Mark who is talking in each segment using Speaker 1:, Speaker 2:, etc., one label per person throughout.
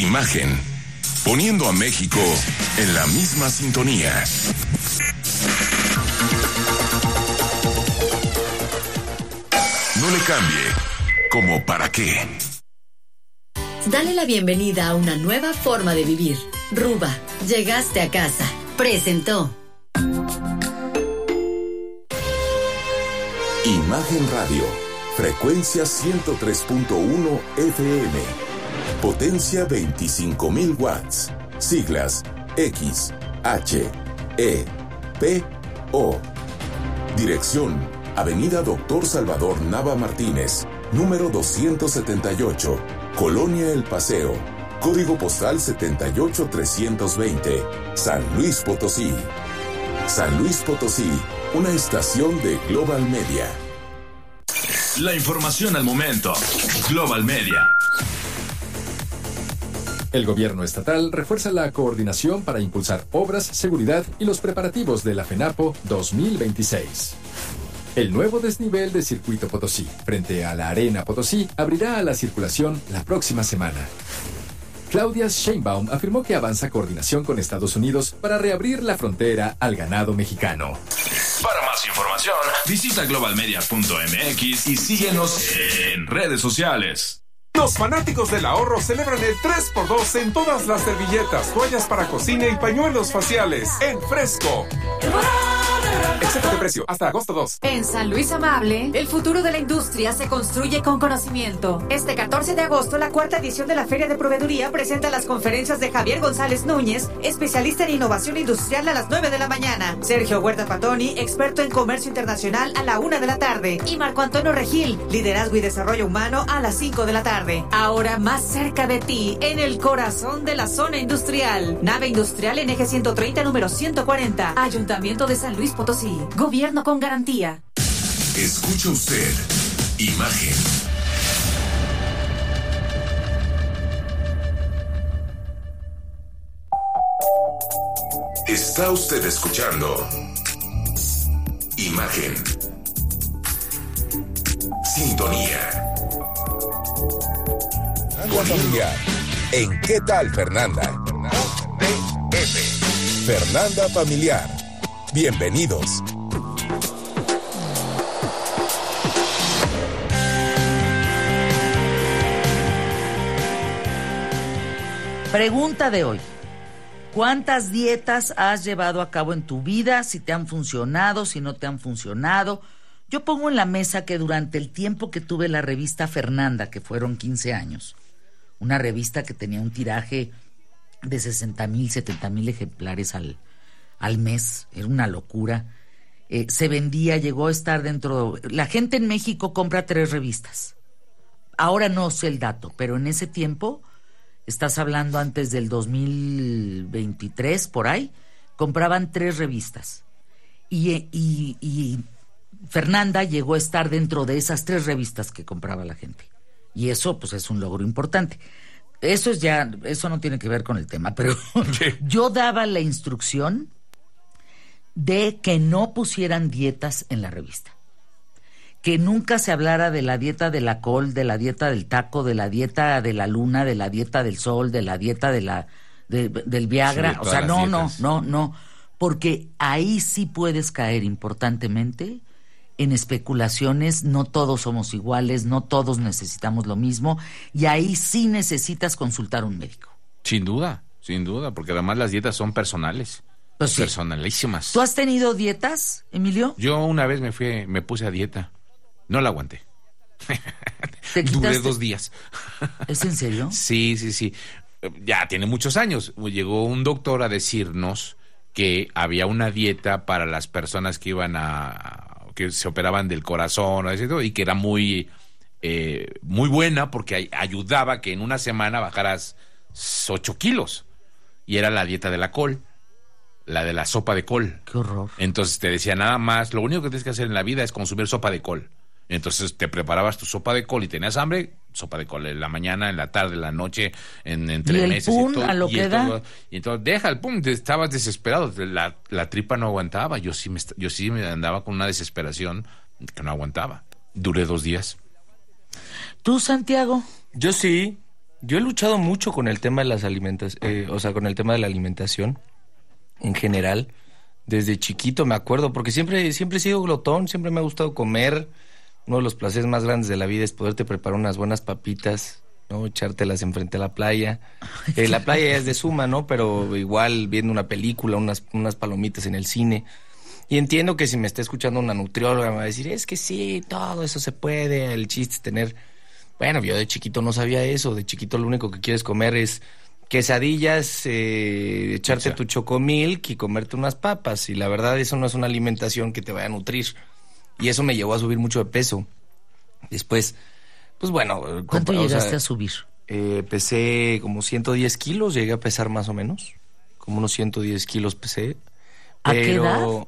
Speaker 1: Imagen. Poniendo a México en la misma sintonía. No le cambie. ¿Como para qué?
Speaker 2: Dale la bienvenida a una nueva forma de vivir. Ruba, llegaste a casa. Presentó.
Speaker 1: Imagen Radio. Frecuencia 103.1 FM. Potencia 25,000 watts. Siglas X, H, E, P, O. Dirección: Avenida Doctor Salvador Nava Martínez, número 278, Colonia El Paseo. Código postal 78320, San Luis Potosí. San Luis Potosí, una estación de Global Media.
Speaker 3: La información al momento. Global Media.
Speaker 4: El gobierno estatal refuerza la coordinación para impulsar obras, seguridad y los preparativos de la FENAPO 2026. El nuevo desnivel de Circuito Potosí, frente a la Arena Potosí, abrirá a la circulación la próxima semana. Claudia Sheinbaum afirmó que avanza coordinación con Estados Unidos para reabrir la frontera al ganado mexicano.
Speaker 3: Para más información, visita globalmedia.mx y síguenos en redes sociales.
Speaker 5: Los fanáticos del ahorro celebran el 3x2 en todas las servilletas, toallas para cocina y pañuelos faciales en Fresco. Excepto de precio, hasta agosto 2.
Speaker 6: En San Luis Amable, el futuro de la industria se construye con conocimiento. Este 14 de agosto, la cuarta edición de la Feria de Proveeduría presenta las conferencias de Javier González Núñez, especialista en innovación industrial, a las 9 de la mañana. Sergio Huerta Patoni, experto en comercio internacional, a la 1 de la tarde. Y Marco Antonio Regil, liderazgo y desarrollo humano, a las 5 de la tarde. Ahora más cerca de ti, en el corazón de la zona industrial. Nave industrial en eje 130, número 140. Ayuntamiento de San Luis Potosí. Gobierno con garantía.
Speaker 1: Escucha usted Imagen. Está usted escuchando Imagen. Sintonía.
Speaker 7: Familiar. ¿En qué tal, Fernanda? Fernanda Familiar. Bienvenidos.
Speaker 8: Pregunta de hoy. ¿Cuántas dietas has llevado a cabo en tu vida? Si te han funcionado, si no te han funcionado. Yo pongo en la mesa que durante el tiempo que tuve la revista Fernanda, que fueron 15 años, una revista que tenía un tiraje de 60,000, 70,000 ejemplares al mes, era una locura. Se vendía, llegó a estar dentro... La gente en México compra 3 revistas. Ahora no sé el dato, pero en ese tiempo, estás hablando antes del 2023, por ahí, compraban 3 revistas. Y Fernanda llegó a estar dentro de esas 3 revistas que compraba la gente. Y eso, pues, es un logro importante. Eso no tiene que ver con el tema, pero yo daba la instrucción de que no pusieran dietas en la revista. Que nunca se hablara de la dieta de la col, de la dieta del taco, de la dieta de la luna, de la dieta del sol, de la dieta del Viagra. Sí, o sea, no. Porque ahí sí puedes caer importantemente en especulaciones. No todos somos iguales, no todos necesitamos lo mismo, y ahí sí necesitas consultar a un médico.
Speaker 9: Sin duda, porque además las dietas son personales. Pues sí. Personalísimas.
Speaker 8: ¿Tú has tenido dietas, Emilio?
Speaker 9: Yo una vez me puse a dieta. No la aguanté.
Speaker 8: Duré
Speaker 9: 2 días.
Speaker 8: ¿Es en serio?
Speaker 9: Sí. Ya tiene muchos años. Llegó un doctor a decirnos que había una dieta para las personas que que se operaban del corazón, y que era muy buena porque ayudaba a que en una semana bajaras 8 kilos. Y era la dieta de la col. La de la sopa de col.
Speaker 8: ¡Qué horror! Entonces
Speaker 9: te decía, nada más, lo único que tienes que hacer en la vida es consumir sopa de col. Entonces te preparabas tu sopa de col y tenías hambre, sopa de col en la mañana, en la tarde, en la noche, entre meses.
Speaker 8: ¿Y el pum a lo que da?
Speaker 9: Y entonces deja el pum, estabas desesperado, la tripa no aguantaba. Yo sí me andaba con una desesperación que no aguantaba. Duré 2 días.
Speaker 8: ¿Tú, Santiago?
Speaker 10: Yo sí. Yo he luchado mucho con el tema de las con el tema de la alimentación en general. Desde chiquito me acuerdo, porque siempre he sido glotón, siempre me ha gustado comer. Uno de los placeres más grandes de la vida es poderte preparar unas buenas papitas, ¿no? Echártelas enfrente a la playa. La playa ya es de suma, ¿no? Pero igual viendo una película, unas palomitas en el cine. Y entiendo que si me está escuchando una nutrióloga me va a decir, es que sí, todo eso se puede, el chiste es tener... Bueno, yo de chiquito no sabía eso, de chiquito lo único que quieres comer es quesadillas, echarte tu chocomilk y comerte unas papas, y la verdad eso no es una alimentación que te vaya a nutrir, y eso me llevó a subir mucho de peso. Después, pues bueno...
Speaker 8: ¿Cuánto llegaste a subir?
Speaker 10: Pesé como 110 kilos, llegué a pesar más o menos, como unos 110 kilos pesé.
Speaker 8: ¿A qué edad?
Speaker 10: No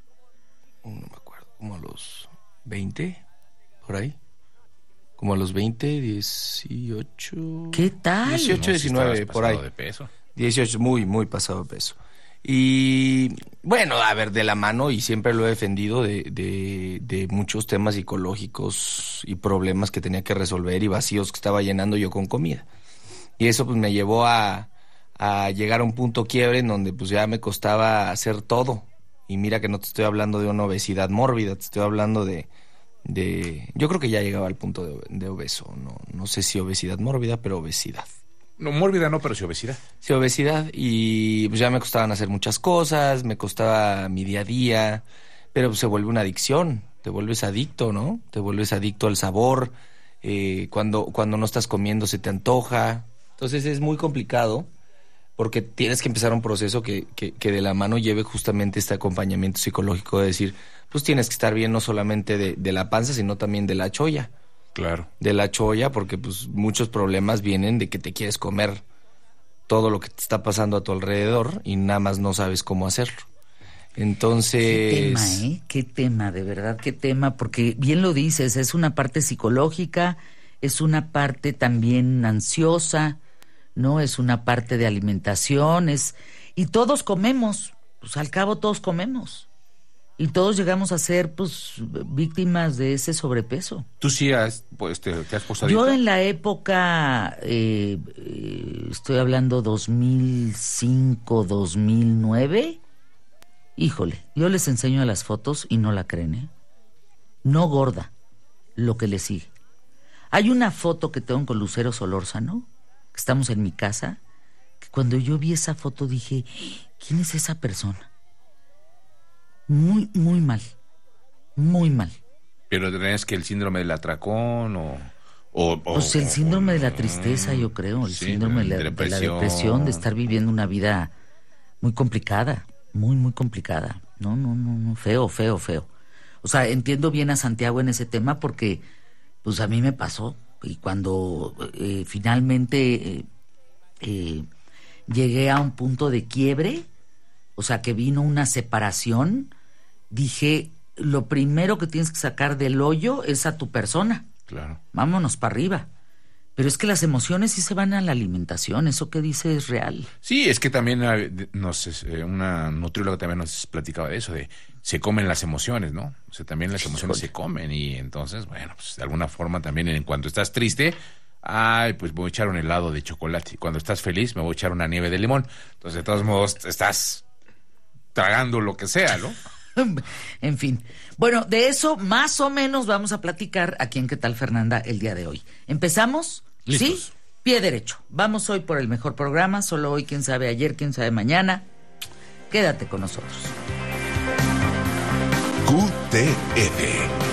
Speaker 10: me acuerdo, como a los 20, por ahí. Como a los 20, 18...
Speaker 8: ¿Qué tal?
Speaker 10: 18, 19, por ahí.
Speaker 9: De peso.
Speaker 10: 18, muy, muy pasado de peso. Y bueno, a ver, de la mano, y siempre lo he defendido, de muchos temas psicológicos y problemas que tenía que resolver y vacíos que estaba llenando yo con comida. Y eso pues me llevó a llegar a un punto quiebre en donde pues ya me costaba hacer todo. Y mira que no te estoy hablando de una obesidad mórbida, te estoy hablando de yo creo que ya llegaba al punto de obeso, no sé si obesidad mórbida, pero obesidad.
Speaker 9: No, mórbida no, pero sí obesidad.
Speaker 10: Sí, obesidad, y pues ya me costaban hacer muchas cosas, me costaba mi día a día, pero pues se vuelve una adicción, te vuelves adicto, ¿no? Te vuelves adicto al sabor, cuando no estás comiendo se te antoja, entonces es muy complicado, porque tienes que empezar un proceso que de la mano lleve justamente este acompañamiento psicológico de decir, pues tienes que estar bien no solamente de la panza, sino también de la cholla.
Speaker 9: Claro. De
Speaker 10: la cholla, porque pues muchos problemas vienen de que te quieres comer todo lo que te está pasando a tu alrededor y nada más no sabes cómo hacerlo. Entonces...
Speaker 8: Qué tema, ¿eh? Qué tema, de verdad, qué tema, porque bien lo dices, es una parte psicológica, es una parte también ansiosa, ¿no? Es una parte de alimentación, y todos comemos, pues al cabo todos comemos. Y todos llegamos a ser, pues, víctimas de ese sobrepeso.
Speaker 9: ¿Tú sí te has puesto
Speaker 8: Yo en la época, estoy hablando 2005, 2009, híjole, yo les enseño las fotos y no la creen, ¿eh? No gorda, lo que le sigue. Hay una foto que tengo con Lucero Solórzano, que estamos en mi casa, que cuando yo vi esa foto dije, ¿quién es esa persona? Muy, muy mal. Muy mal.
Speaker 9: ¿Pero tenés que el síndrome del atracón
Speaker 8: pues el síndrome de la tristeza, yo creo. El síndrome de la depresión, de estar viviendo una vida muy complicada. Muy, muy complicada. No, feo. O sea, entiendo bien a Santiago en ese tema porque, pues a mí me pasó. Y cuando finalmente llegué a un punto de quiebre, o sea, que vino una separación, dije, lo primero que tienes que sacar del hoyo es a tu persona.
Speaker 9: Claro.
Speaker 8: Vámonos para arriba. Pero es que las emociones sí se van a la alimentación, eso que dice es real.
Speaker 9: Sí, es que también una nutrióloga también nos platicaba de eso, de se comen las emociones, ¿no? O sea, también las emociones se comen, y entonces, bueno, pues de alguna forma también en cuanto estás triste, pues voy a echar un helado de chocolate. Y cuando estás feliz, me voy a echar una nieve de limón. Entonces, de todos modos, estás tragando lo que sea, ¿no?
Speaker 8: En fin. Bueno, de eso más o menos vamos a platicar aquí en ¿Qué tal, Fernanda? El día de hoy. ¿Empezamos?
Speaker 9: ¿Listos?
Speaker 8: ¿Sí? Pie derecho. Vamos hoy por el mejor programa. Solo hoy, quién sabe ayer, quién sabe mañana. Quédate con nosotros.
Speaker 7: QTF.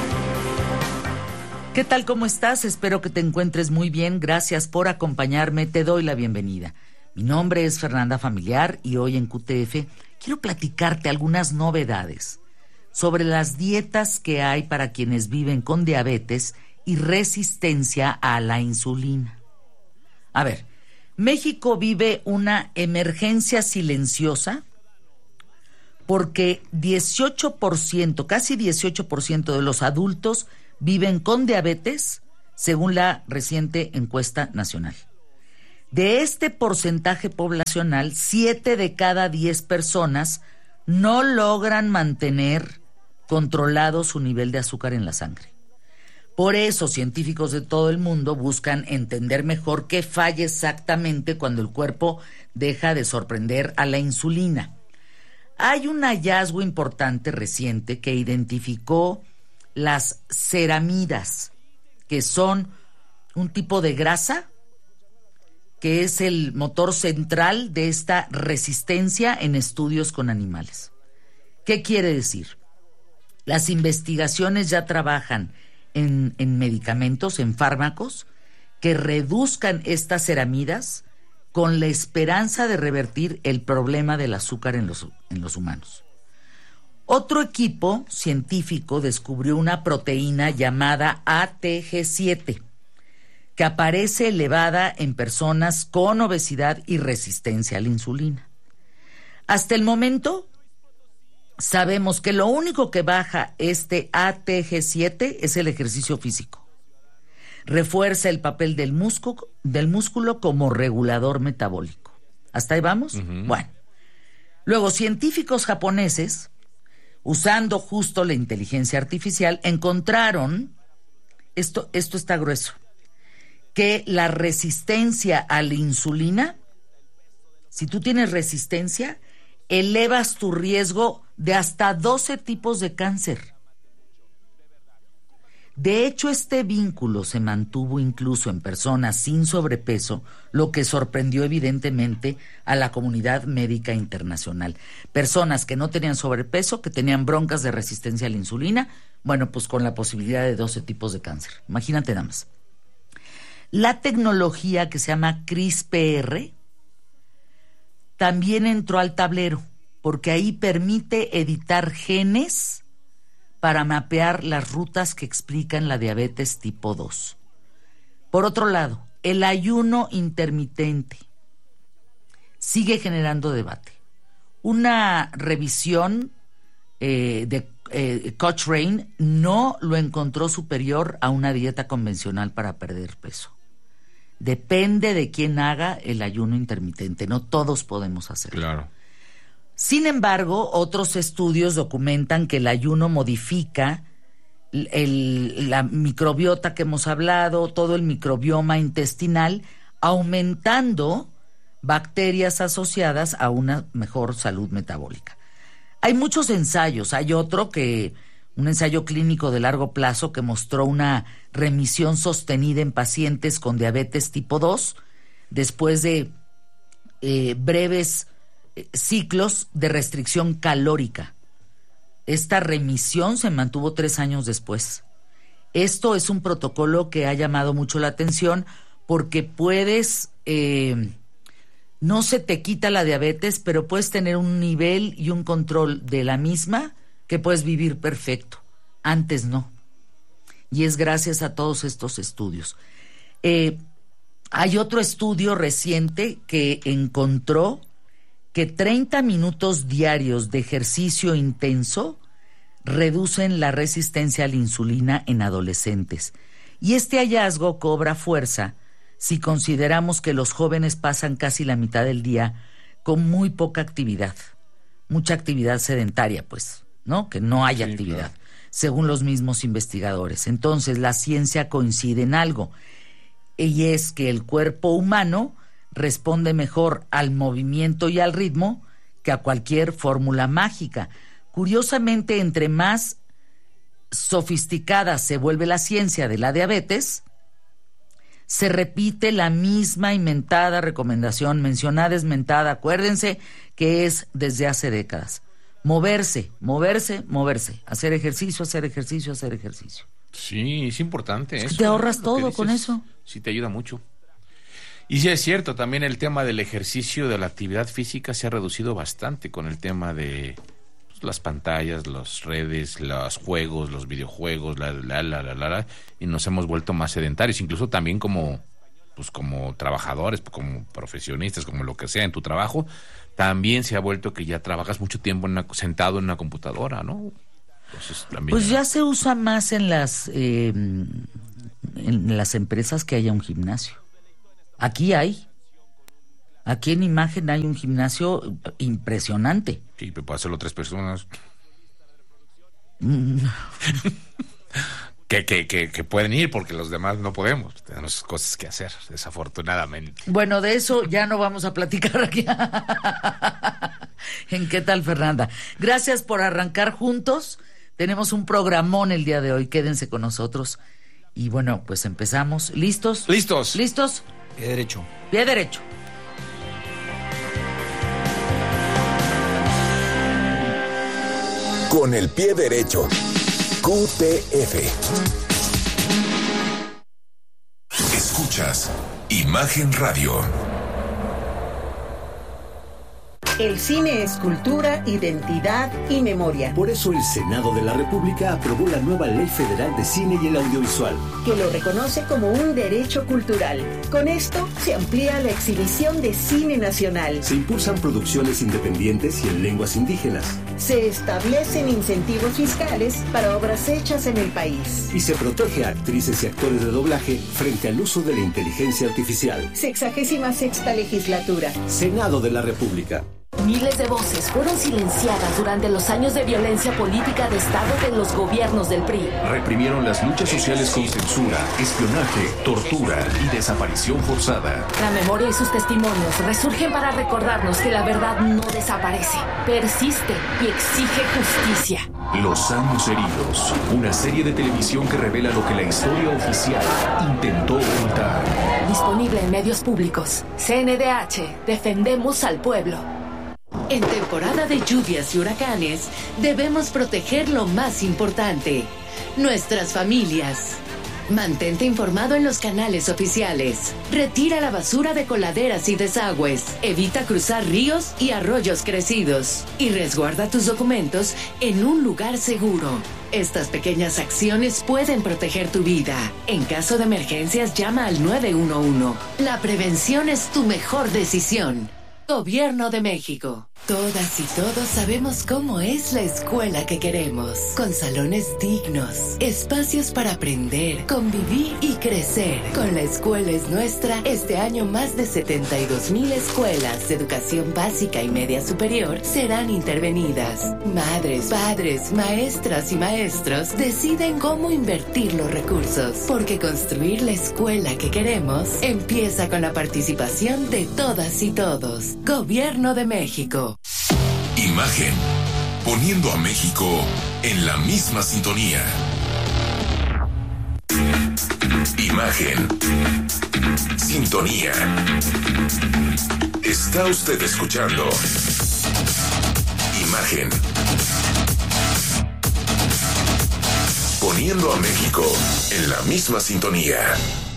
Speaker 8: ¿Qué tal? ¿Cómo estás? Espero que te encuentres muy bien. Gracias por acompañarme. Te doy la bienvenida. Mi nombre es Fernanda Familiar y hoy en QTF quiero platicarte algunas novedades sobre las dietas que hay para quienes viven con diabetes y resistencia a la insulina. A ver, México vive una emergencia silenciosa porque 18%, casi 18% de los adultos viven con diabetes, según la reciente encuesta nacional. De este porcentaje poblacional, 7 de cada 10 personas no logran mantener controlado su nivel de azúcar en la sangre. Por eso científicos de todo el mundo buscan entender mejor qué falla exactamente cuando el cuerpo deja de sorprender a la insulina. Hay un hallazgo importante reciente que identificó las ceramidas, que son un tipo de grasa que es el motor central de esta resistencia en estudios con animales. ¿Qué quiere decir? Las investigaciones ya trabajan en medicamentos, en fármacos, que reduzcan estas ceramidas con la esperanza de revertir el problema del azúcar en los humanos. Otro equipo científico descubrió una proteína llamada ATG7, que aparece elevada en personas con obesidad y resistencia a la insulina. Hasta el momento, sabemos que lo único que baja este ATG7 es el ejercicio físico. Refuerza el papel del músculo como regulador metabólico. ¿Hasta ahí vamos? Uh-huh. Bueno. Luego, científicos japoneses, usando justo la inteligencia artificial, encontraron, esto está grueso, que la resistencia a la insulina, si tú tienes resistencia, elevas tu riesgo de hasta 12 tipos de cáncer. De hecho, este vínculo se mantuvo incluso en personas sin sobrepeso, lo que sorprendió evidentemente a la comunidad médica internacional. Personas que no tenían sobrepeso, que tenían broncas de resistencia a la insulina, bueno, pues con la posibilidad de 12 tipos de cáncer. Imagínate nada más. La tecnología que se llama CRISPR también entró al tablero, porque ahí permite editar genes para mapear las rutas que explican la diabetes tipo 2. Por otro lado, el ayuno intermitente sigue generando debate. Una revisión de Cochrane no lo encontró superior a una dieta convencional para perder peso. Depende de quién haga el ayuno intermitente, no todos podemos hacerlo.
Speaker 9: Claro.
Speaker 8: Sin embargo, otros estudios documentan que el ayuno modifica la microbiota que hemos hablado, todo el microbioma intestinal, aumentando bacterias asociadas a una mejor salud metabólica. Hay muchos ensayos, hay un ensayo clínico de largo plazo que mostró una remisión sostenida en pacientes con diabetes tipo 2 después de breves ciclos de restricción calórica. Esta remisión se mantuvo 3 años después. Esto es un protocolo que ha llamado mucho la atención porque puedes, no se te quita la diabetes, pero puedes tener un nivel y un control de la misma que puedes vivir perfecto. Antes no. Y es gracias a todos estos estudios. Hay otro estudio reciente que encontró que 30 minutos diarios de ejercicio intenso reducen la resistencia a la insulina en adolescentes. Y este hallazgo cobra fuerza si consideramos que los jóvenes pasan casi la mitad del día con muy poca actividad. Mucha actividad sedentaria, pues, ¿no? Que no hay actividad, claro, según los mismos investigadores. Entonces, la ciencia coincide en algo, y es que el cuerpo humano responde mejor al movimiento y al ritmo que a cualquier fórmula mágica. Curiosamente, entre más sofisticada se vuelve la ciencia de la diabetes, se repite la misma inventada recomendación, mencionada, desmentada, acuérdense que es desde hace décadas. Moverse, hacer ejercicio.
Speaker 9: Sí, es importante eso.
Speaker 8: Te ahorras todo con eso.
Speaker 9: Sí, te ayuda mucho. Y sí es cierto, también el tema del ejercicio, de la actividad física se ha reducido bastante con el tema de las pantallas, las redes, los juegos, los videojuegos, y nos hemos vuelto más sedentarios, incluso también como trabajadores, como profesionistas, como lo que sea en tu trabajo, también se ha vuelto que ya trabajas mucho tiempo sentado en una computadora, ¿no? Entonces, también
Speaker 8: pues ya se usa más en las empresas que haya un gimnasio. Aquí en Imagen hay un gimnasio impresionante.
Speaker 9: Sí, pero puede hacerlo 3 personas. que pueden ir, porque los demás no podemos. Tenemos cosas que hacer, desafortunadamente.
Speaker 8: Bueno, de eso ya no vamos a platicar aquí. ¿En qué tal, Fernanda? Gracias por arrancar juntos. Tenemos un programón el día de hoy. Quédense con nosotros. Y bueno, pues empezamos. ¿Listos?
Speaker 9: ¡Listos!
Speaker 8: ¿Listos?
Speaker 10: Pie derecho.
Speaker 8: Pie derecho.
Speaker 7: Con el pie derecho. QTF.
Speaker 1: Escuchas Imagen Radio.
Speaker 11: El cine es cultura, identidad y memoria.
Speaker 12: Por eso el Senado de la República aprobó la nueva Ley Federal de Cine y el Audiovisual,
Speaker 11: que lo reconoce como un derecho cultural. Con esto se amplía la exhibición de cine nacional.
Speaker 12: Se impulsan producciones independientes y en lenguas indígenas.
Speaker 11: Se establecen incentivos fiscales para obras hechas en el país.
Speaker 12: Y se protege a actrices y actores de doblaje frente al uso de la inteligencia artificial.
Speaker 11: 66ª legislatura.
Speaker 12: Senado de la República.
Speaker 13: Miles de voces fueron silenciadas durante los años de violencia política de Estado de los gobiernos del PRI.
Speaker 14: Reprimieron las luchas sociales con censura, espionaje, tortura y desaparición forzada.
Speaker 13: La memoria y sus testimonios resurgen para recordarnos que la verdad no desaparece, persiste y exige justicia.
Speaker 14: Los años heridos, una serie de televisión que revela lo que la historia oficial intentó ocultar.
Speaker 13: Disponible en medios públicos. CNDH, defendemos al pueblo.
Speaker 2: En temporada de lluvias y huracanes, debemos proteger lo más importante, nuestras familias. Mantente informado en los canales oficiales. Retira la basura de coladeras y desagües. Evita cruzar ríos y arroyos crecidos. Y resguarda tus documentos en un lugar seguro. Estas pequeñas acciones pueden proteger tu vida. En caso de emergencias, llama al 911. La prevención es tu mejor decisión. Gobierno de México. Todas y todos sabemos cómo es la escuela que queremos. Con salones dignos, espacios para aprender, convivir y crecer. Con La Escuela es Nuestra, este año más de 72,000 escuelas de educación básica y media superior serán intervenidas. Madres, padres, maestras y maestros deciden cómo invertir los recursos. Porque construir la escuela que queremos empieza con la participación de todas y todos. Gobierno de México.
Speaker 1: Imagen, poniendo a México en la misma sintonía. Imagen, sintonía. Está usted escuchando Imagen, poniendo a México en la misma sintonía.